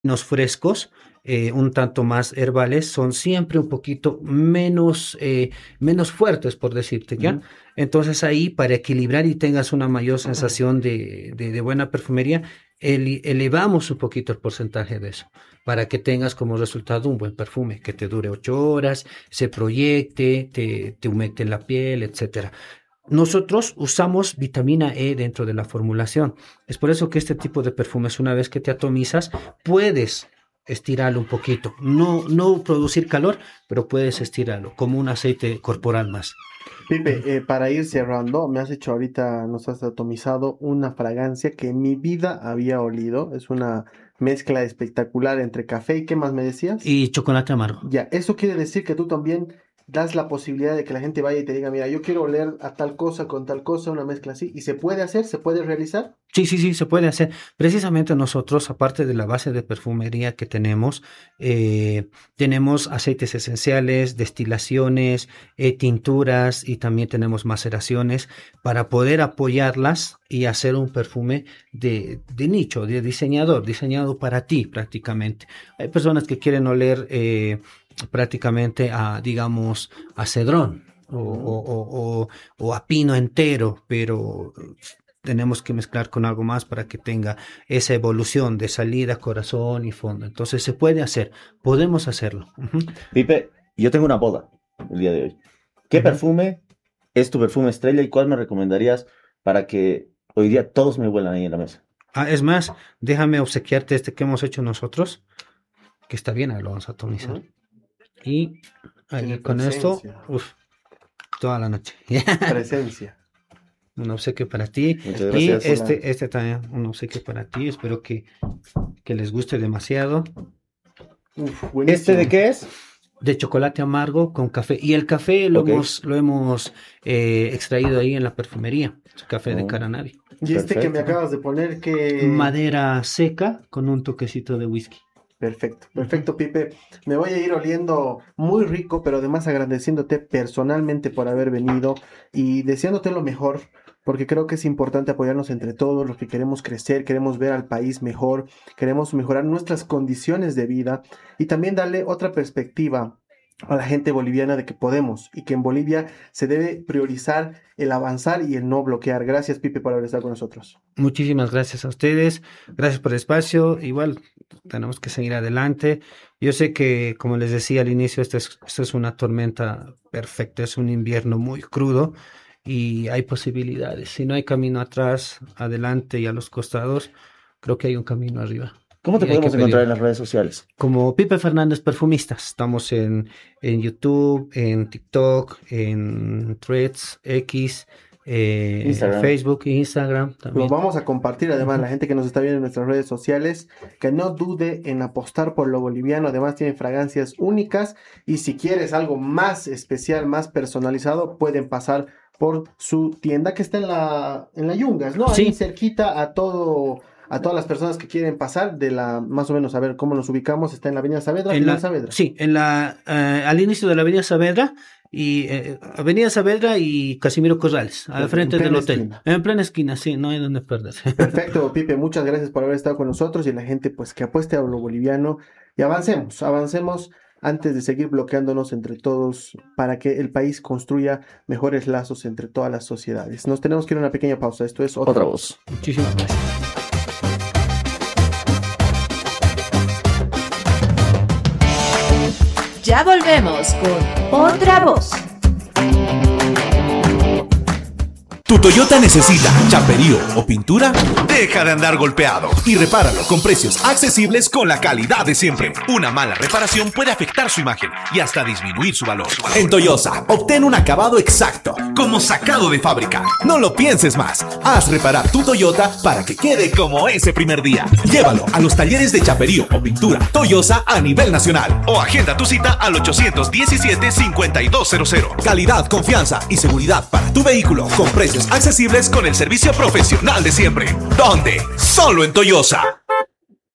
Vinos frescos, un tanto más herbales, son siempre un poquito menos fuertes, por decirte, ¿ya? Ujú. Entonces ahí, para equilibrar y tengas una mayor sensación de buena perfumería, elevamos un poquito el porcentaje de eso, para que tengas como resultado un buen perfume, que te dure 8 horas, se proyecte, te humecte la piel, etcétera. Nosotros usamos vitamina E dentro de la formulación. Es por eso que este tipo de perfumes, una vez que te atomizas, puedes estirarlo un poquito. No producir calor, pero puedes estirarlo como un aceite corporal más. Pipe, para ir cerrando, me has hecho ahorita, nos has atomizado una fragancia que en mi vida había olido. Es una mezcla espectacular entre café y ¿qué más me decías? Y chocolate amargo. Ya, eso quiere decir que tú también das la posibilidad de que la gente vaya y te diga, mira, yo quiero oler a tal cosa con tal cosa, una mezcla así, y se puede hacer, se puede realizar. Sí, se puede hacer. Precisamente nosotros, aparte de la base de perfumería que tenemos aceites esenciales, destilaciones, tinturas y también tenemos maceraciones para poder apoyarlas y hacer un perfume de nicho, de diseñado para ti prácticamente. Hay personas que quieren oler prácticamente digamos, a cedrón o a pino entero, pero tenemos que mezclar con algo más para que tenga esa evolución de salida, corazón y fondo. Entonces se puede hacer, podemos hacerlo. Uh-huh. Pipe, yo tengo una boda el día de hoy. ¿Qué perfume es tu perfume estrella y cuál me recomendarías para que hoy día todos me huelan ahí en la mesa? Es más, déjame obsequiarte este que hemos hecho nosotros, que está bien, ahí lo vamos a atomizar. Uh-huh. Y ahí, con esto, toda la noche. Presencia. Un obsequio para ti. Y este también, un obsequio para ti. Espero que les guste demasiado. ¿Este de qué es? De chocolate amargo con café. Y el café lo hemos extraído ahí en la perfumería. Café de Caranavi. Y este que me acabas de poner, que... madera seca con un toquecito de whisky. Perfecto, Pipe. Me voy a ir oliendo muy rico, pero además agradeciéndote personalmente por haber venido y deseándote lo mejor, porque creo que es importante apoyarnos entre todos los que queremos crecer, queremos ver al país mejor, queremos mejorar nuestras condiciones de vida y también darle otra perspectiva a la gente boliviana de que podemos y que en Bolivia se debe priorizar el avanzar y el no bloquear. Gracias, Pipe, por haber estado con nosotros. Muchísimas gracias a ustedes, gracias por el espacio. Igual tenemos que seguir adelante. Yo sé que, como les decía al inicio, esto es una tormenta perfecta, es un invierno muy crudo y hay posibilidades. Si no hay camino atrás, adelante y a los costados, creo que hay un camino arriba. ¿Cómo te podemos encontrar en las redes sociales? Como Pipe Fernández Perfumistas. Estamos en YouTube, en TikTok, en Threads, X, Facebook, Instagram también. Lo vamos a compartir, además, la gente que nos está viendo en nuestras redes sociales, que no dude en apostar por lo boliviano. Además tienen fragancias únicas y si quieres algo más especial, más personalizado, pueden pasar por su tienda que está en la Yungas, ¿no? Ahí cerquita a todas las personas que quieren pasar más o menos, a ver cómo nos ubicamos. Está en la Avenida Saavedra. Sí, al inicio de la Avenida Saavedra y Casimiro Corrales, al frente del hotel. Esquina. En plena esquina, sí, no hay donde perderse. Perfecto, Pipe, muchas gracias por haber estado con nosotros y la gente pues que apueste a lo boliviano y avancemos antes de seguir bloqueándonos entre todos para que el país construya mejores lazos entre todas las sociedades. Nos tenemos que ir a una pequeña pausa. Esto es Otra Voz. Muchísimas gracias. Ya volvemos con Otra Voz. ¿Tu Toyota necesita chaperío o pintura? Deja de andar golpeado y repáralo con precios accesibles con la calidad de siempre. Una mala reparación puede afectar su imagen y hasta disminuir su valor. En Toyosa, obtén un acabado exacto, como sacado de fábrica. No lo pienses más. Haz reparar tu Toyota para que quede como ese primer día. Llévalo a los talleres de chaperío o pintura Toyosa a nivel nacional o agenda tu cita al 817-5200. Calidad, confianza y seguridad para tu vehículo con precios accesibles con el servicio profesional de siempre. ¿Dónde? Solo en Toyosa.